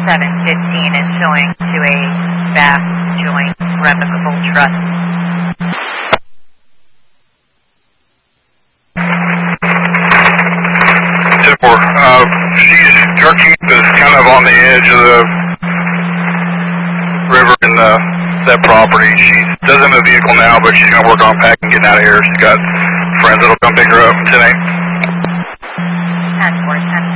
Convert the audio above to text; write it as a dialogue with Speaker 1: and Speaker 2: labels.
Speaker 1: 715 is showing to a back joint revocable trust.
Speaker 2: Her keep is kind of on the edge of the river in that property. She doesn't have a vehicle now, but she's going to work on packing, getting out of here. She's got friends that'll come pick her up tonight.
Speaker 1: 10-4, 10